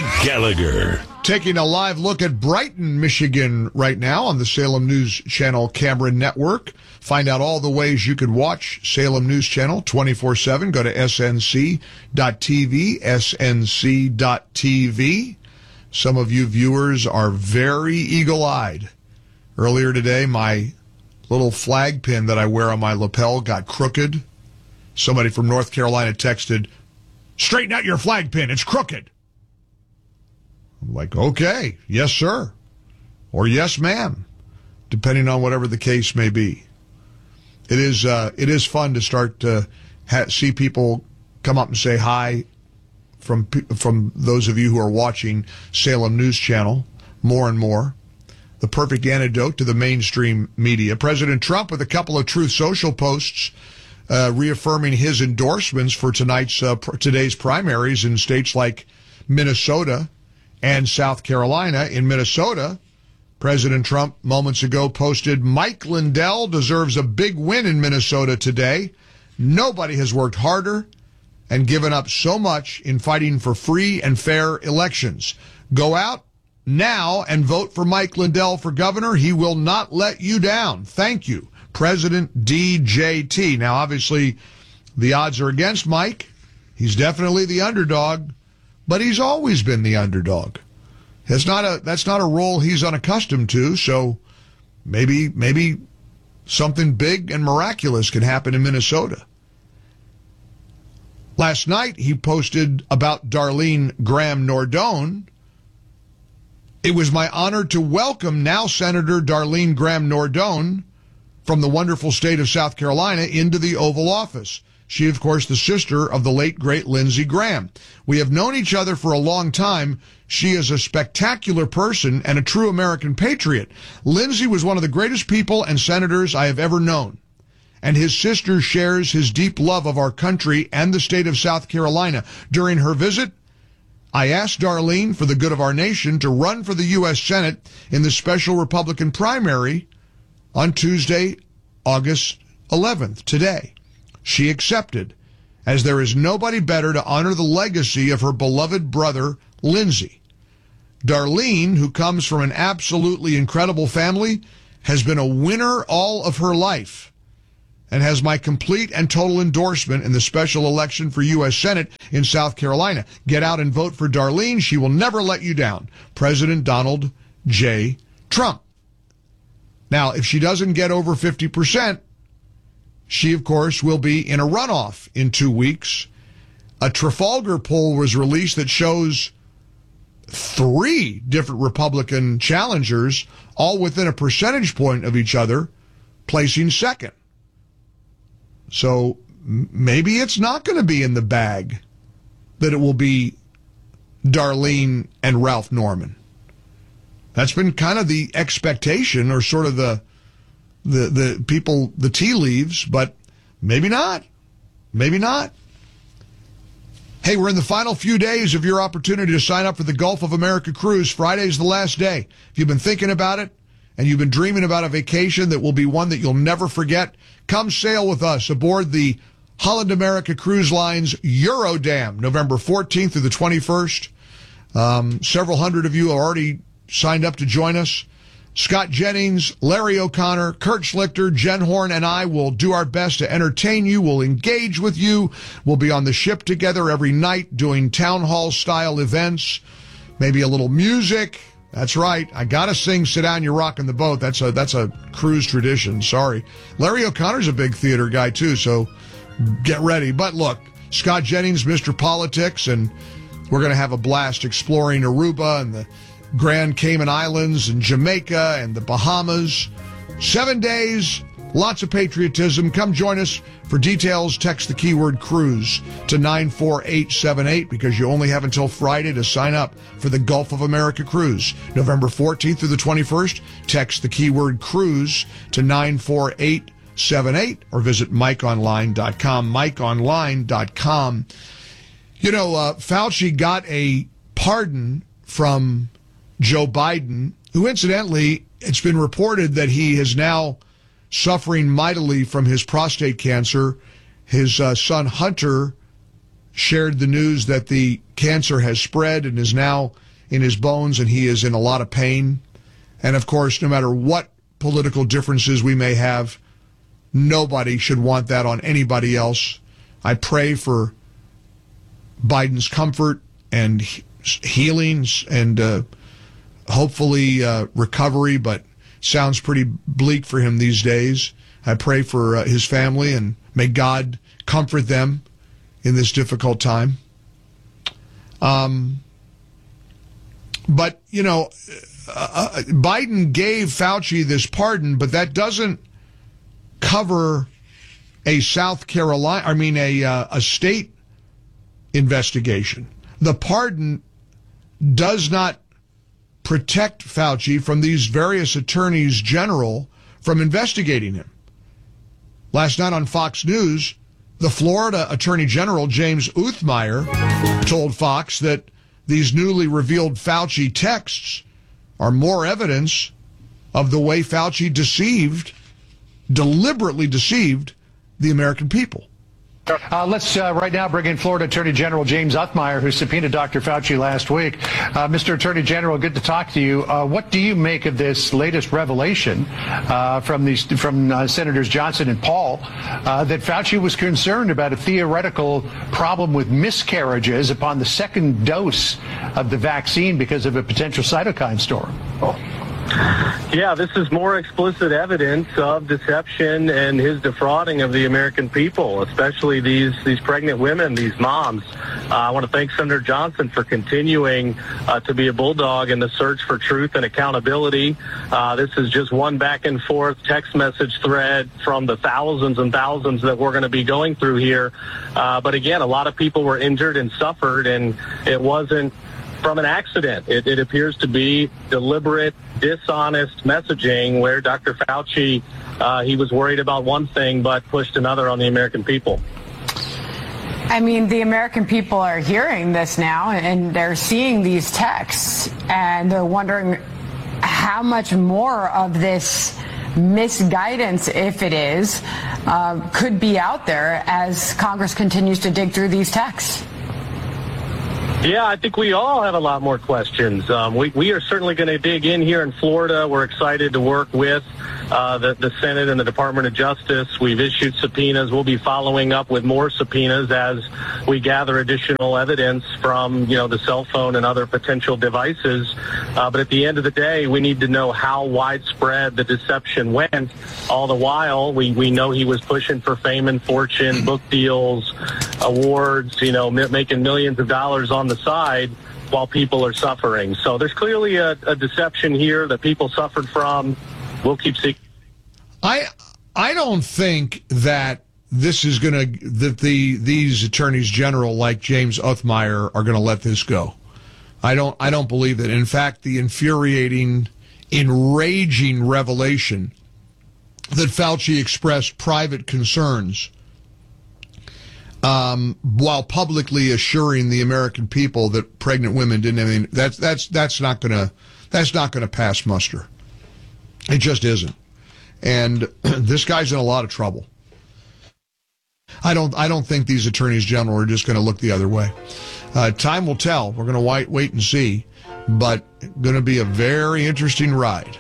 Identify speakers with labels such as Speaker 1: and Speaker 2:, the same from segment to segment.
Speaker 1: Gallagher.
Speaker 2: Taking a live look at Brighton, Michigan right now on the Salem News Channel Cameron Network. Find out all the ways you could watch Salem News Channel 24/7. Go to snc.tv, snc.tv. Some of you viewers are very eagle-eyed. Earlier today, my little flag pin that I wear on my lapel got crooked. Somebody from North Carolina texted, "Straighten out your flag pin, it's crooked." I'm like, okay, yes, sir. Or yes, ma'am, depending on whatever the case may be. It is fun to start to see people come up and say hi from those of you who are watching Salem News Channel more and more. The perfect antidote to the mainstream media. President Trump with a couple of Truth Social posts reaffirming his endorsements for today's primaries in states like Minnesota and South Carolina. In Minnesota, President Trump moments ago posted, "Mike Lindell deserves a big win in Minnesota today. Nobody has worked harder and given up so much in fighting for free and fair elections. Go out now and vote for Mike Lindell for governor. He will not let you down. Thank you, President DJT." Now, obviously, the odds are against Mike. He's definitely the underdog, but he's always been the underdog. That's not a role he's unaccustomed to, so maybe something big and miraculous can happen in Minnesota. Last night, he posted about Darlene Graham Nordone. "It was my honor to welcome now Senator Darlene Graham Nordone from the wonderful state of South Carolina into the Oval Office. She, of course, the sister of the late, great Lindsey Graham. We have known each other for a long time. She is a spectacular person and a true American patriot. Lindsey was one of the greatest people and senators I have ever known. And his sister shares his deep love of our country and the state of South Carolina. During her visit, I asked Darlene, for the good of our nation, to run for the U.S. Senate in the special Republican primary on Tuesday, August 11th, today. She accepted, as there is nobody better to honor the legacy of her beloved brother, Lindsey. Darlene, who comes from an absolutely incredible family, has been a winner all of her life and has my complete and total endorsement in the special election for U.S. Senate in South Carolina. Get out and vote for Darlene. She will never let you down. President Donald J. Trump." Now, if she doesn't get over 50%, she, of course, will be in a runoff in 2 weeks. A Trafalgar poll was released that shows 3 different Republican challengers, all within a percentage point of each other, placing second. So maybe it's not going to be in the bag that it will be Darlene and Ralph Norman. That's been kind of the expectation, or sort of the people, the tea leaves, but maybe not. Maybe not. Hey, we're in the final few days of your opportunity to sign up for the Gulf of America cruise. Friday's the last day. If you've been thinking about it and you've been dreaming about a vacation that will be one that you'll never forget, come sail with us aboard the Holland America Cruise Line's Eurodam, November 14th through the 21st. Several hundred of you are already signed up to join us. Scott Jennings, Larry O'Connor, Kurt Schlichter, Jen Horn, and I will do our best to entertain you. We'll engage with you. We'll be on the ship together every night doing town hall style events, maybe a little music. That's right. I got to sing "Sit Down, You're Rocking the Boat." That's a cruise tradition. Sorry. Larry O'Connor's a big theater guy too, so get ready. But look, Scott Jennings, Mr. Politics, and we're going to have a blast exploring Aruba and the Grand Cayman Islands and Jamaica and the Bahamas. 7 days, lots of patriotism. Come join us. For details, text the keyword cruise to 94878, because you only have until Friday to sign up for the Gulf of America cruise. November 14th through the 21st, text the keyword cruise to 94878 or visit MikeOnline.com, MikeOnline.com. You know, Fauci got a pardon from Joe Biden, who incidentally, it's been reported that he is now suffering mightily from his prostate cancer. His son Hunter shared the news that the cancer has spread and is now in his bones, and he is in a lot of pain. And, of course, no matter what political differences we may have, nobody should want that on anybody else. I pray for Biden's comfort and healings and hopefully recovery, but sounds pretty bleak for him these days. I pray for his family, and may God comfort them in this difficult time. But, you know, Biden gave Fauci this pardon, but that doesn't cover a state investigation. The pardon does not protect Fauci from these various attorneys general from investigating him. Last night on Fox News, the Florida Attorney General, James Othmeyer, told Fox that these newly revealed Fauci texts are more evidence of the way Fauci deliberately deceived the American people.
Speaker 1: Let's right now bring in Florida Attorney General James Othmeyer, who subpoenaed Dr. Fauci last week. Mr. Attorney General, good to talk to you. What do you make of this latest revelation from Senators Johnson and Paul that Fauci was concerned about a theoretical problem with miscarriages upon the second dose of the vaccine because of a potential cytokine storm?
Speaker 3: Yeah, this is more explicit evidence of deception and his defrauding of the American people, especially these pregnant women, these moms. I want to thank Senator Johnson for continuing to be a bulldog in the search for truth and accountability. This is just one back and forth text message thread from the thousands and thousands that we're going to be going through here. But again, a lot of people were injured and suffered, and it wasn't from an accident. It appears to be deliberate, dishonest messaging where Dr. Fauci, he was worried about one thing but pushed another on the American people.
Speaker 4: I mean, the American people are hearing this now, and they're seeing these texts, and they're wondering how much more of this misguidance, if it is, could be out there as Congress continues to dig through these texts.
Speaker 3: Yeah, I think we all have a lot more questions. We are certainly going to dig in here in Florida. We're excited to work with the Senate and the Department of Justice. We've issued subpoenas. We'll be following up with more subpoenas as we gather additional evidence from, the cell phone and other potential devices. But at the end of the day, we need to know how widespread the deception went. All the while, we know he was pushing for fame and fortune, book deals, awards, making millions of dollars on the side while people are suffering. So there's clearly a deception here that people suffered from. We'll keep seeking.
Speaker 2: I don't think that this is these attorneys general like James Othmeyer are going to let this go. I don't believe that. In fact, the infuriating, enraging revelation that Fauci expressed private concerns while publicly assuring the American people that pregnant women didn't have any, that's not gonna pass muster. It just isn't. And this guy's in a lot of trouble. I don't think these attorneys general are just going to look the other way. Time will tell. We're going to wait and see, but going to be a very interesting ride.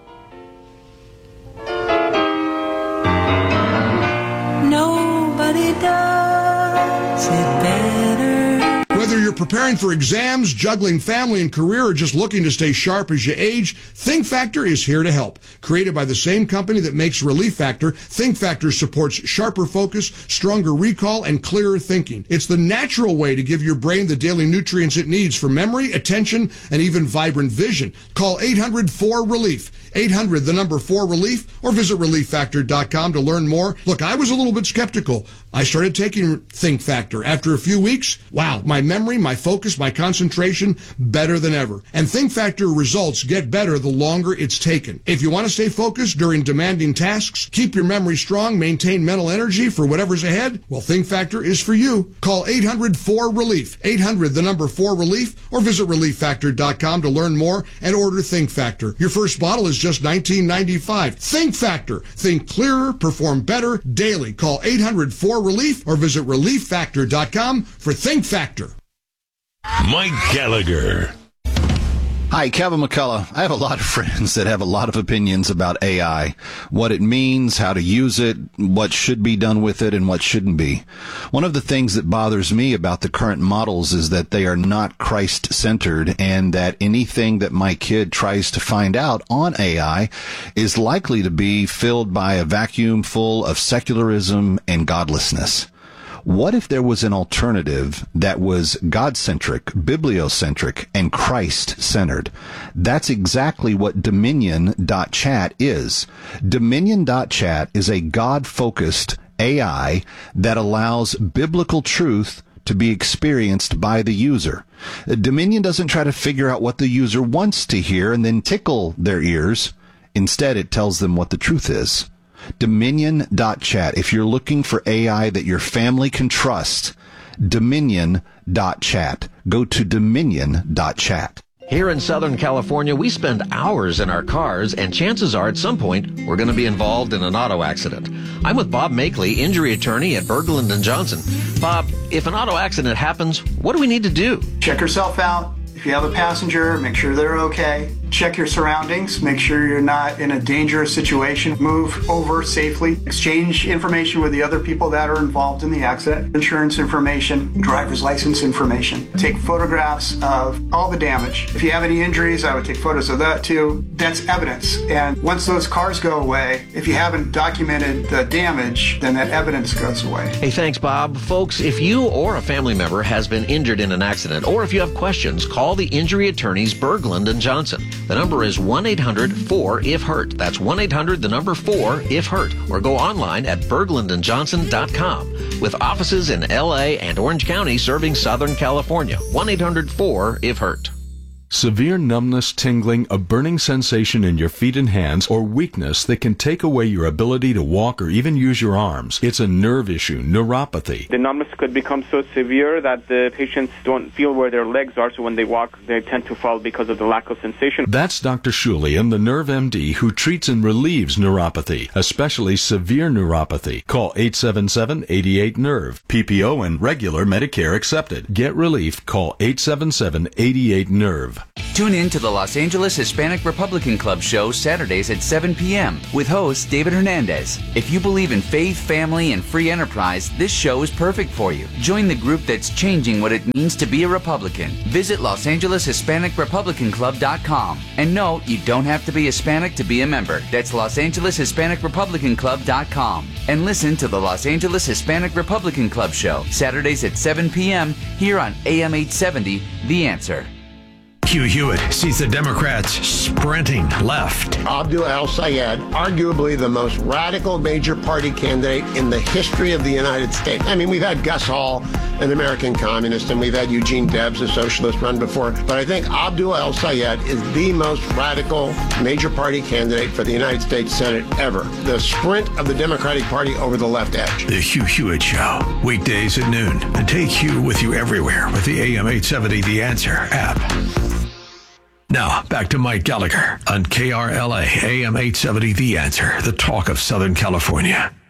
Speaker 5: Nobody does it better.
Speaker 2: Whether you're preparing for exams, juggling family and career, or just looking to stay sharp as you age, Think Factor is here to help. Created by the same company that makes Relief Factor, Think Factor supports sharper focus, stronger recall, and clearer thinking. It's the natural way to give your brain the daily nutrients it needs for memory, attention, and even vibrant vision. Call 800-4RELIEF. 800-4RELIEF, or visit ReliefFactor.com to learn more. Look, I was a little bit skeptical. I started taking Think Factor. After a few weeks, wow, my memory, my my focus, my concentration better than ever. And Think Factor results get better the longer it's taken. If you want to stay focused during demanding tasks, keep your memory strong, maintain mental energy for whatever's ahead, well, Think Factor is for you. Call 800-4RELIEF, 800-4RELIEF, or visit ReliefFactor.com to learn more and order Think Factor. Your first bottle is just $19.95. Think Factor. Think clearer, perform better daily. Call 800-4RELIEF or visit ReliefFactor.com for Think Factor.
Speaker 6: Mike Gallagher.
Speaker 7: Hi, Kevin McCullough. I have a lot of friends that have a lot of opinions about AI, what it means, how to use it, what should be done with it, and what shouldn't be. One of the things that bothers me about the current models is that they are not Christ-centered, and that anything that my kid tries to find out on AI is likely to be filled by a vacuum full of secularism and godlessness. What if there was an alternative that was God-centric, bibliocentric, and Christ-centered? That's exactly what Dominion.chat is. Dominion.chat is a God-focused AI that allows biblical truth to be experienced by the user. Dominion doesn't try to figure out what the user wants to hear and then tickle their ears. Instead, it tells them what the truth is. Dominion.chat. If you're looking for AI that your family can trust, Dominion.chat. Go to Dominion.chat.
Speaker 8: Here in Southern California, we spend hours in our cars, and chances are at some point we're going to be involved in an auto accident. I'm with Bob Makeley, injury attorney at Berglund & Johnson. Bob, if an auto accident happens, what do we need to do?
Speaker 9: Check yourself out. If you have a passenger, make sure they're okay. Check your surroundings. Make sure you're not in a dangerous situation. Move over safely. Exchange information with the other people that are involved in the accident. Insurance information, driver's license information. Take photographs of all the damage. If you have any injuries, I would take photos of that too. That's evidence. And once those cars go away, if you haven't documented the damage, then that evidence goes away.
Speaker 8: Hey, thanks, Bob. Folks, if you or a family member has been injured in an accident, or if you have questions, call the injury attorneys Berglund & Johnson. The number is 1-800-4-IF-HURT. That's 1-800-4-IF-HURT. Or go online at berglundandjohnson.com. With offices in L.A. and Orange County serving Southern California. 1-800-4-IF-HURT.
Speaker 6: Severe numbness, tingling, a burning sensation in your feet and hands, or weakness that can take away your ability to walk or even use your arms. It's a nerve issue, neuropathy.
Speaker 10: The numbness could become so severe that the patients don't feel where their legs are, so when they walk, they tend to fall because of the lack of sensation.
Speaker 6: That's Dr. Shulian, the Nerve MD, who treats and relieves neuropathy, especially severe neuropathy. Call 877-88-NERVE. PPO and regular Medicare accepted. Get relief. Call 877-88-NERVE.
Speaker 11: Tune in to the Los Angeles Hispanic Republican Club show Saturdays at 7 p.m. with host David Hernandez. If you believe in faith, family, and free enterprise, this show is perfect for you. Join the group that's changing what it means to be a Republican. Visit LosAngelesHispanicRepublicanClub.com. And no, you don't have to be Hispanic to be a member. That's LosAngelesHispanicRepublicanClub.com. And listen to the Los Angeles Hispanic Republican Club show Saturdays at 7 p.m. here on AM 870, The Answer.
Speaker 12: Hugh Hewitt sees the Democrats sprinting left.
Speaker 13: Abdul El-Sayed, arguably the most radical major party candidate in the history of the United States. I mean, we've had Gus Hall, an American communist, and we've had Eugene Debs, a socialist, run before. But I think Abdul El-Sayed is the most radical major party candidate for the United States Senate ever. The sprint of the Democratic Party over the left edge.
Speaker 12: The Hugh Hewitt Show, weekdays at noon. And take Hugh with you everywhere with the AM 870 The Answer app. Now, back to Mike Gallagher on KRLA AM 870 The Answer, the talk of Southern California.